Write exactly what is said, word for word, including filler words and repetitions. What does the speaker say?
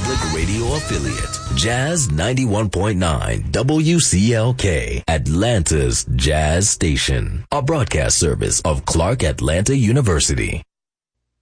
public radio affiliate, Jazz ninety-one point nine W C L K, Atlanta's Jazz Station, a broadcast service of Clark Atlanta University.